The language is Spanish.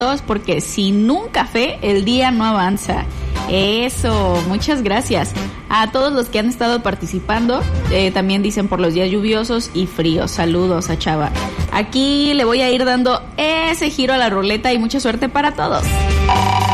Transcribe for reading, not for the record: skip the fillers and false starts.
porque sin un café el día no avanza. Eso, muchas gracias a todos los que han estado participando. También dicen por los días lluviosos y fríos. Saludos a Chava. Aquí le voy a ir dando ese giro a la ruleta y mucha suerte para todos.